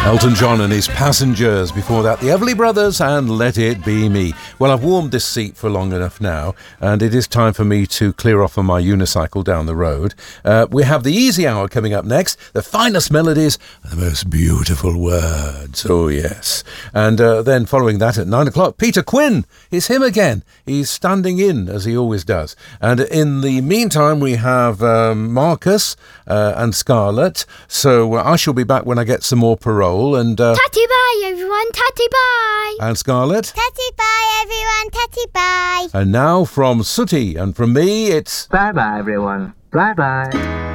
Elton John and his Passengers. Before that, the Everly Brothers and Let It Be Me. Well, I've warmed this seat for long enough now, and it is time for me to clear off on my unicycle down the road. We have the Easy Hour coming up next. The finest melodies and the most beautiful words. Oh, yes. And then following that at 9 o'clock, Peter Quinn. It's him again. He's standing in, as he always does. And in the meantime, we have Marcus and Scarlett. So I shall be back when I get some more parole. And tatty bye everyone, tatty bye. And Scarlett. Tatty bye everyone, tatty bye. And now from Sooty and from me, it's bye bye everyone. Bye bye.